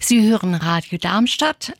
Sie hören Radio Darmstadt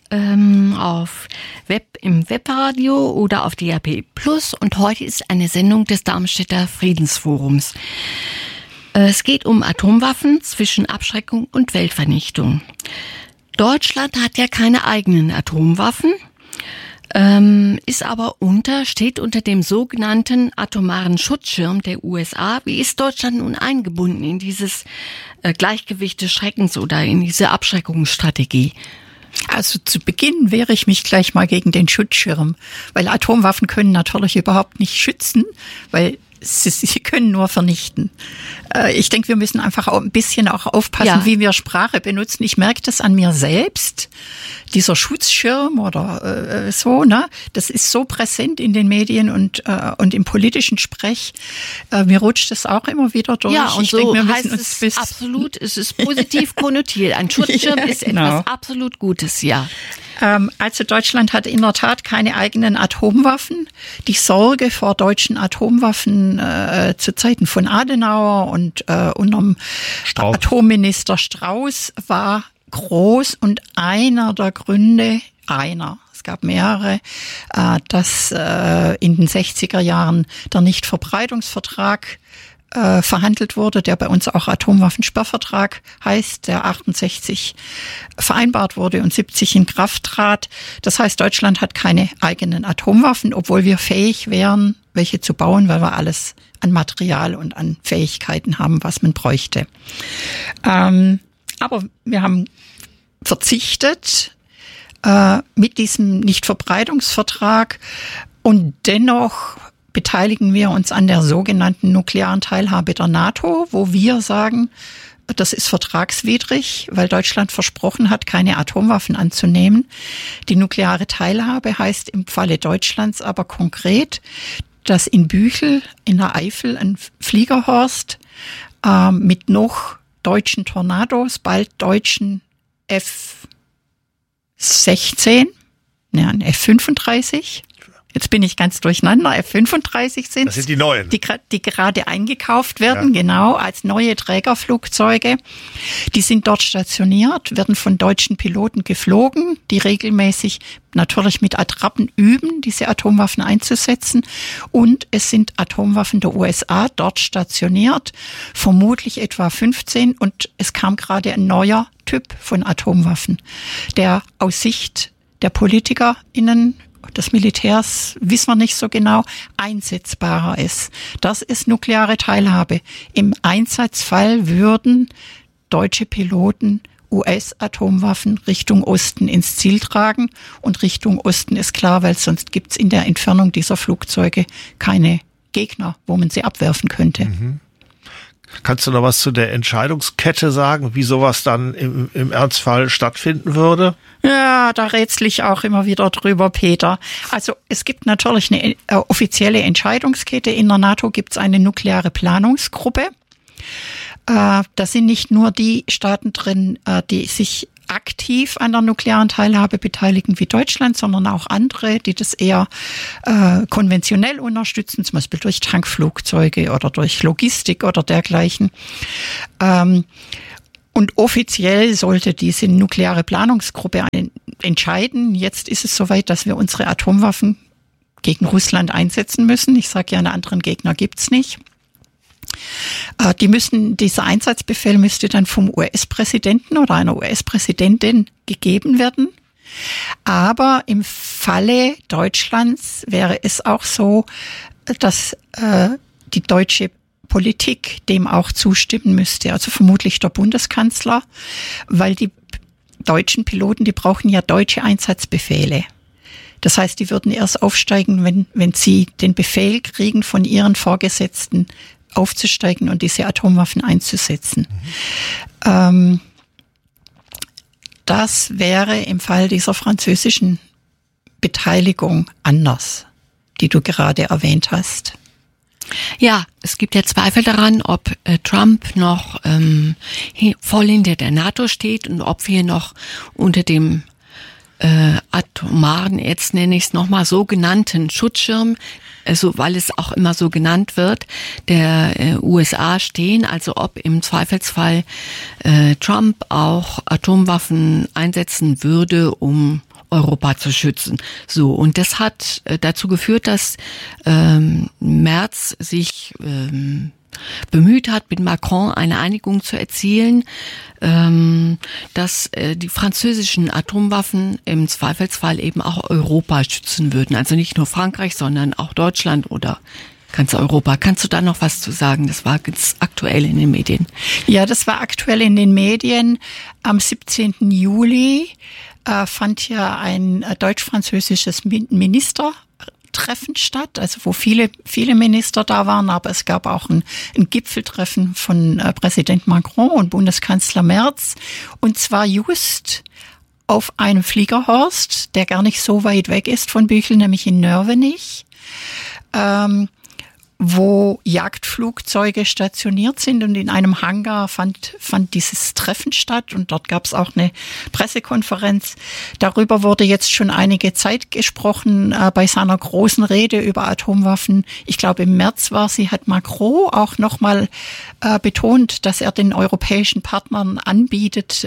im Webradio oder auf DAB+. Und heute ist eine Sendung des Darmstädter Friedensforums. Es geht um Atomwaffen zwischen Abschreckung und Weltvernichtung. Deutschland hat ja keine eigenen Atomwaffen, ist aber steht unter dem sogenannten atomaren Schutzschirm der USA. Wie ist Deutschland nun eingebunden in dieses Gleichgewicht des Schreckens oder in diese Abschreckungsstrategie? Also zu Beginn wehre ich mich gleich mal gegen den Schutzschirm, weil Atomwaffen können natürlich überhaupt nicht schützen, weil sie können nur vernichten. Ich denke, wir müssen einfach auch ein bisschen auch aufpassen, wie wir Sprache benutzen. Ich merke das an mir selbst. Dieser Schutzschirm oder so, ne, das ist so präsent in den Medien und im politischen Sprech. Mir rutscht das auch immer wieder durch. Ja, und ich so denke, wir heißt müssen es absolut, es ist positiv konnotiert. Ein Schutzschirm ist etwas absolut Gutes, ja. Also Deutschland hat in der Tat keine eigenen Atomwaffen. Die Sorge vor deutschen Atomwaffen zu Zeiten von Adenauer und unterm Atomminister Strauß war groß und einer der Gründe, es gab mehrere, dass in den 60er Jahren der Nichtverbreitungsvertrag verhandelt wurde, der bei uns auch Atomwaffensperrvertrag heißt, der 68 vereinbart wurde und 70 in Kraft trat. Das heißt, Deutschland hat keine eigenen Atomwaffen, obwohl wir fähig wären, welche zu bauen, weil wir alles an Material und an Fähigkeiten haben, was man bräuchte. Aber wir haben verzichtet mit diesem Nichtverbreitungsvertrag und dennoch beteiligen wir uns an der sogenannten nuklearen Teilhabe der NATO, wo wir sagen, das ist vertragswidrig, weil Deutschland versprochen hat, keine Atomwaffen anzunehmen. Die nukleare Teilhabe heißt im Falle Deutschlands aber konkret, dass in Büchel in der Eifel ein Fliegerhorst mit noch deutschen Tornados, bald deutschen F-16, ein F-35, jetzt bin ich ganz durcheinander, F-35 sind das sind die neuen, die gerade eingekauft werden, genau, als neue Trägerflugzeuge. Die sind dort stationiert, werden von deutschen Piloten geflogen, die regelmäßig natürlich mit Attrappen üben, diese Atomwaffen einzusetzen. Und es sind Atomwaffen der USA dort stationiert, vermutlich etwa 15. Und es kam gerade ein neuer Typ von Atomwaffen, der aus Sicht der PolitikerInnen des Militärs, wissen wir nicht so genau, einsetzbarer ist. Das ist nukleare Teilhabe. Im Einsatzfall würden deutsche Piloten US-Atomwaffen Richtung Osten ins Ziel tragen. Und Richtung Osten ist klar, weil sonst gibt's in der Entfernung dieser Flugzeuge keine Gegner, wo man sie abwerfen könnte. Mhm. Kannst du noch was zu der Entscheidungskette sagen, wie sowas dann im Ernstfall stattfinden würde? Ja, da rätsel ich auch immer wieder drüber, Peter. Also es gibt natürlich eine offizielle Entscheidungskette. In der NATO gibt es eine nukleare Planungsgruppe. Da sind nicht nur die Staaten drin, die sich aktiv an der nuklearen Teilhabe beteiligen wie Deutschland, sondern auch andere, die das eher konventionell unterstützen, zum Beispiel durch Tankflugzeuge oder durch Logistik oder dergleichen. Und offiziell sollte diese nukleare Planungsgruppe entscheiden. Jetzt ist es soweit, dass wir unsere Atomwaffen gegen Russland einsetzen müssen. Ich sage ja, einen anderen Gegner gibt's nicht. Dieser Einsatzbefehl müsste dann vom US-Präsidenten oder einer US-Präsidentin gegeben werden. Aber im Falle Deutschlands wäre es auch so, dass die deutsche Politik dem auch zustimmen müsste, also vermutlich der Bundeskanzler, weil die deutschen Piloten, die brauchen ja deutsche Einsatzbefehle. Das heißt, die würden erst aufsteigen, wenn sie den Befehl kriegen von ihren Vorgesetzten, aufzusteigen und diese Atomwaffen einzusetzen. Das wäre im Fall dieser französischen Beteiligung anders, die du gerade erwähnt hast. Ja, es gibt ja Zweifel daran, ob Trump noch voll hinter der NATO steht und ob wir noch unter dem atomaren, jetzt nenne ich es nochmal, sogenannten Schutzschirm, also weil es auch immer so genannt wird, der USA stehen, also ob im Zweifelsfall Trump auch Atomwaffen einsetzen würde, um Europa zu schützen. So, und das hat dazu geführt, dass Merz sich bemüht hat, mit Macron eine Einigung zu erzielen, dass die französischen Atomwaffen im Zweifelsfall eben auch Europa schützen würden. Also nicht nur Frankreich, sondern auch Deutschland oder ganz Europa. Kannst du da noch was zu sagen? Das war ganz aktuell in den Medien. Ja, das war aktuell in den Medien. Am 17. Juli fand ja ein deutsch-französisches Ministertreffen statt, also wo viele Minister da waren, aber es gab auch ein Gipfeltreffen von Präsident Macron und Bundeskanzler Merz, und zwar just auf einem Fliegerhorst, der gar nicht so weit weg ist von Büchel, nämlich in Nörvenich, wo Jagdflugzeuge stationiert sind, und in einem Hangar fand dieses Treffen statt, und dort gab es auch eine Pressekonferenz. Darüber wurde jetzt schon einige Zeit gesprochen bei seiner großen Rede über Atomwaffen. Ich glaube, im März hat Macron auch nochmal betont, dass er den europäischen Partnern anbietet,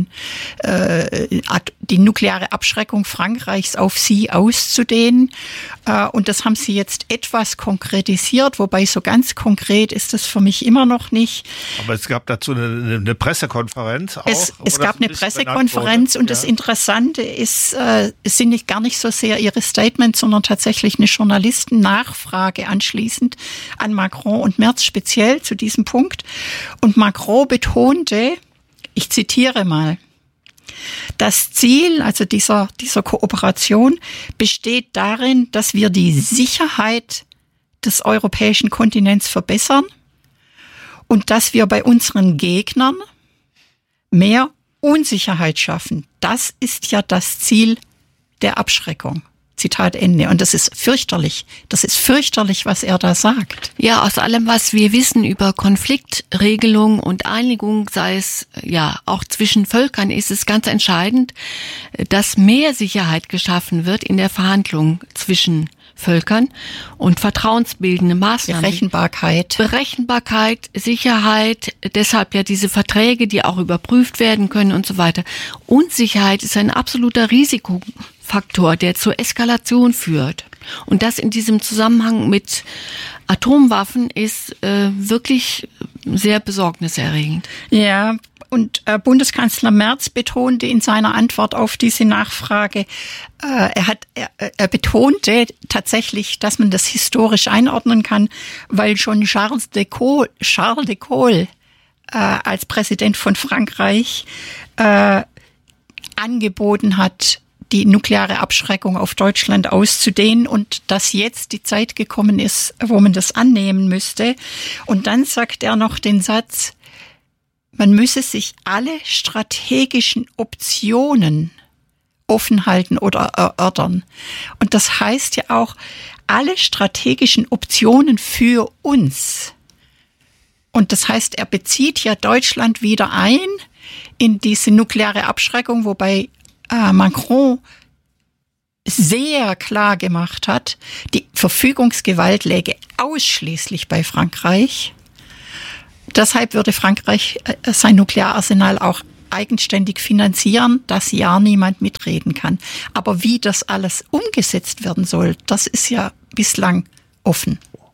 die nukleare Abschreckung Frankreichs auf sie auszudehnen. Und das haben sie jetzt etwas konkretisiert, wobei so ganz konkret ist das für mich immer noch nicht. Aber es gab dazu eine Pressekonferenz auch? Es gab eine Pressekonferenz, und das Interessante ist, es sind gar nicht so sehr ihre Statements, sondern tatsächlich eine Journalistennachfrage anschließend an Macron und Merz speziell zu diesem Punkt. Und Macron betonte, ich zitiere mal: Das Ziel, also dieser Kooperation, besteht darin, dass wir die Sicherheit des europäischen Kontinents verbessern und dass wir bei unseren Gegnern mehr Unsicherheit schaffen. Das ist ja das Ziel der Abschreckung. Zitat Ende. Und das ist fürchterlich. Das ist fürchterlich, was er da sagt. Ja, aus allem, was wir wissen über Konfliktregelung und Einigung, sei es ja auch zwischen Völkern, ist es ganz entscheidend, dass mehr Sicherheit geschaffen wird in der Verhandlung zwischen Völkern und vertrauensbildende Maßnahmen. Berechenbarkeit, Sicherheit, deshalb ja diese Verträge, die auch überprüft werden können und so weiter. Unsicherheit ist ein absoluter Risikofaktor, der zur Eskalation führt. Und das in diesem Zusammenhang mit Atomwaffen ist wirklich sehr besorgniserregend. Ja, und Bundeskanzler Merz betonte in seiner Antwort auf diese Nachfrage, er betonte tatsächlich, dass man das historisch einordnen kann, weil schon Charles de Gaulle als Präsident von Frankreich angeboten hat, die nukleare Abschreckung auf Deutschland auszudehnen, und dass jetzt die Zeit gekommen ist, wo man das annehmen müsste. Und dann sagt er noch den Satz: Man müsse sich alle strategischen Optionen offen halten oder erörtern. Und das heißt ja auch, alle strategischen Optionen für uns. Und das heißt, er bezieht ja Deutschland wieder ein in diese nukleare Abschreckung, wobei Macron sehr klar gemacht hat, die Verfügungsgewalt läge ausschließlich bei Frankreich. Deshalb würde Frankreich sein Nukleararsenal auch eigenständig finanzieren, dass ja niemand mitreden kann. Aber wie das alles umgesetzt werden soll, das ist ja bislang offen.